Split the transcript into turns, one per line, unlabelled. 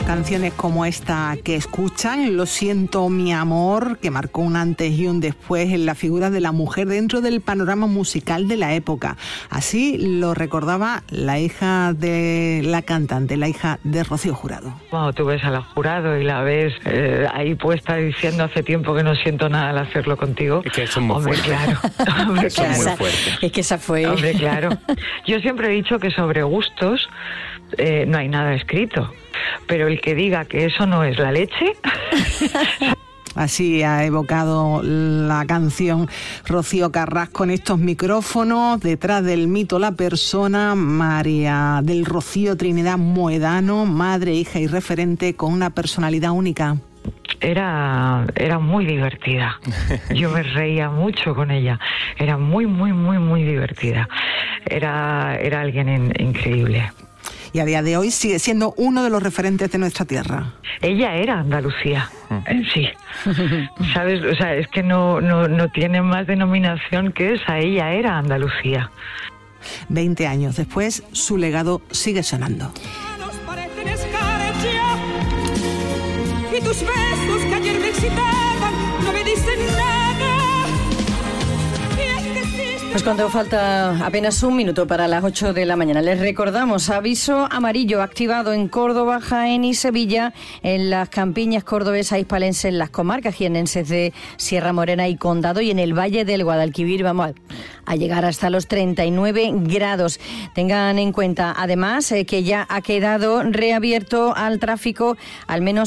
canciones como esta que escuchan, Lo siento mi amor, que marcó un antes y un después en la figura de la mujer dentro del panorama musical de la época. Así lo recordaba la hija de la cantante, la hija de Rocío Jurado.
Cuando tú ves a la Jurado y la ves ahí puesta diciendo hace tiempo que no siento nada al hacerlo contigo.
Es que eso es muy
hombre,
fuerte.
Claro. Hombre,
Eso es
claro.
muy fuerte.
Es que esa fue...
Hombre, claro. Yo siempre he dicho que sobre gustos no hay nada escrito, pero el que diga que eso no es la leche...
Así ha evocado la canción Rocío Carrasco en estos micrófonos. Detrás del mito la persona, María del Rocío Trinidad Moedano, madre, hija y referente con una personalidad única.
Era muy divertida. Yo me reía mucho con ella. Era muy, muy, muy, muy divertida. Era alguien increíble.
Y a día de hoy sigue siendo uno de los referentes de nuestra tierra.
Ella era Andalucía en sí. ¿Sabes? O sea, es que no tiene más denominación que esa. Ella era Andalucía.
20 años después, su legado sigue sonando.
Y tus besos que ayer me excitaban no me dicen nada.
Pues cuando falta apenas un minuto para las 8 de la mañana, les recordamos, aviso amarillo activado en Córdoba, Jaén y Sevilla, en las campiñas cordobesas, hispalenses, en las comarcas jienenses de Sierra Morena y Condado, y en el Valle del Guadalquivir vamos a llegar hasta los 39 grados. Tengan en cuenta, además, que ya ha quedado reabierto al tráfico al menos